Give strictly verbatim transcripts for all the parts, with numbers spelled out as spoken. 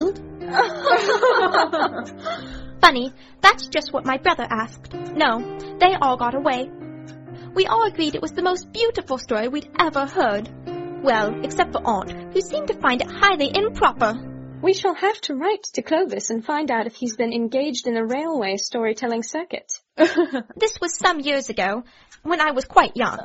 Funny, that's just what my brother asked. No, they all got away. We all agreed it was the most beautiful story we'd ever heard. Well, except for Aunt, who seemed to find it highly improper. We shall have to write to Clovis and find out if he's been engaged in a railway storytelling circuit. This was some years ago, when I was quite young.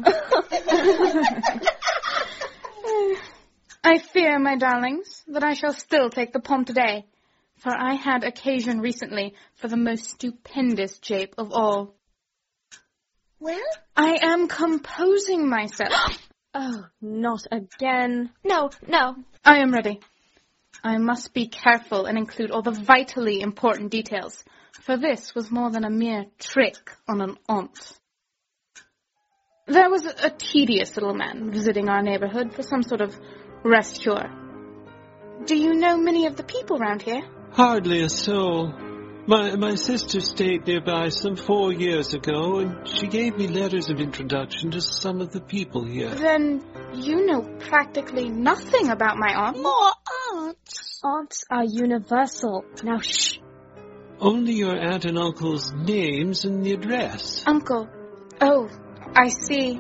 I fear, my darlings, that I shall still take the palm today, for I had occasion recently for the most stupendous jape of all. Well? I am composing myself. Oh, not again. No, no. I am ready. I must be careful and include all the vitally important details, for this was more than a mere trick on an aunt. There was a, a tedious little man visiting our neighborhood for some sort of rest cure. Do you know many of the people round here? Hardly a soul. My my sister stayed nearby some four years ago, and she gave me letters of introduction to some of the people here. Then you know practically nothing about my aunt. More aunts. Aunts are universal. Now shh. Only your aunt and uncle's names and the address. Uncle. Oh, I see.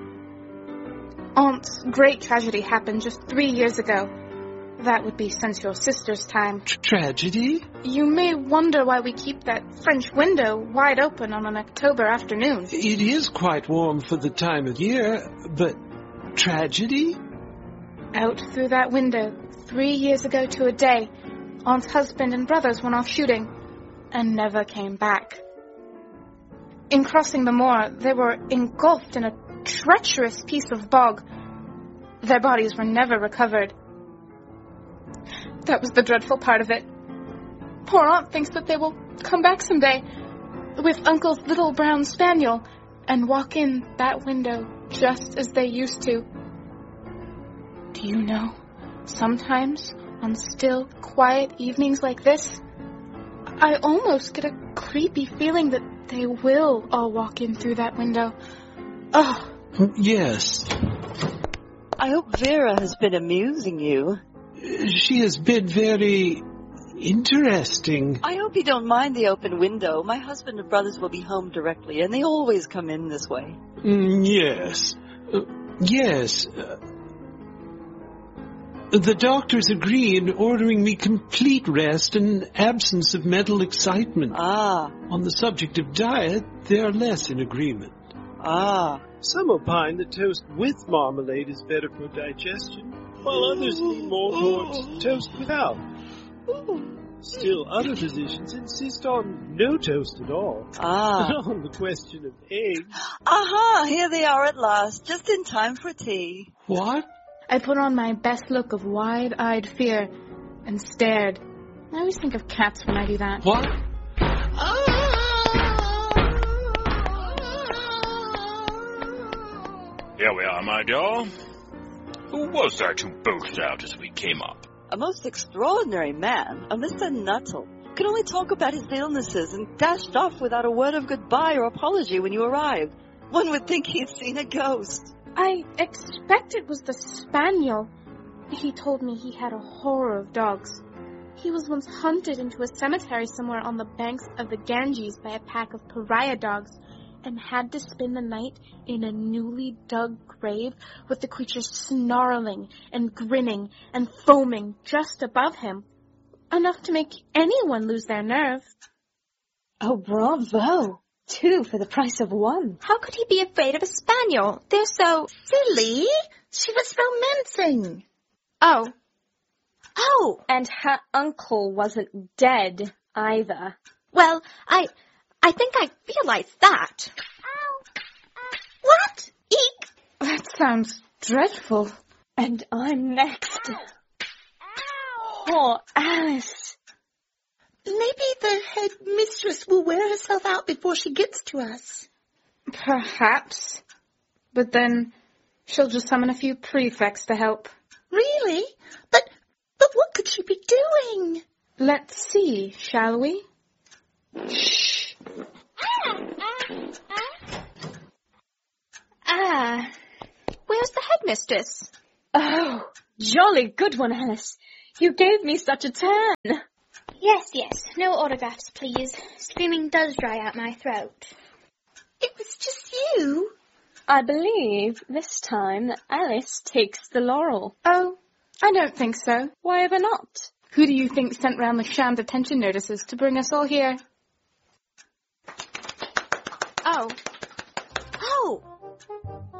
Aunt's great tragedy happened just three years ago. That would be since your sister's time. Tr- tragedy? You may wonder why we keep that French window wide open on an October afternoon. It is quite warm for the time of year, but tragedy? Out through that window, three years ago to a day, Aunt's husband and brothers went off shooting and never came back. In crossing the moor, they were engulfed in a treacherous piece of bog. Their bodies were never recovered. That was the dreadful part of it. Poor Aunt thinks that they will come back someday with Uncle's little brown spaniel and walk in that window just as they used to. Do you know, sometimes on still, quiet evenings like this, I almost get a creepy feeling that they will all walk in through that window. Oh. Yes. I hope Vera has been amusing you. She has been very interesting. I hope you don't mind the open window. My husband and brothers will be home directly, and they always come in this way. Mm, yes. Uh, yes. Uh, the doctors agree in ordering me complete rest and absence of mental excitement. Ah. On the subject of diet, they are less in agreement. Ah. Some opine that toast with marmalade is better for digestion, while others lean more towards toast without. Still, other physicians insist on no toast at all. Ah. And on the question of eggs... Aha! Here they are at last, just in time for tea. What? I put on my best look of wide-eyed fear and stared. I always think of cats when I do that. What? Here we are, my dear. Who was that who bulked out as we came up? A most extraordinary man, a Mister Nuttall. Could only talk about his illnesses and dashed off without a word of goodbye or apology when you arrived. One would think he'd seen a ghost. I expect it was the spaniel. He told me he had a horror of dogs. He was once hunted into a cemetery somewhere on the banks of the Ganges by a pack of pariah dogs and had to spend the night in a newly dug grave with the creature snarling and grinning and foaming just above him, enough to make anyone lose their nerve. Oh, bravo! Two for the price of one. How could he be afraid of a spaniel? They're so... Silly. She was romancing. Oh. Oh! And her uncle wasn't dead, either. Well, I... I think I realized that. Ow. Uh, what? Eek! That sounds dreadful. And I'm next. Ow. Poor Alice. Maybe the head mistress will wear herself out before she gets to us. Perhaps. But then she'll just summon a few prefects to help. Really? But, but what could she be doing? Let's see, shall we? Shh. Ah, where's the headmistress? Oh, jolly good one, Alice. You gave me such a turn. Yes, yes. No autographs, please. Screaming does dry out my throat. It was just you. I believe this time that Alice takes the laurel. Oh, I don't think so. Why ever not? Who do you think sent round the sham detention notices to bring us all here? Oh. Oh!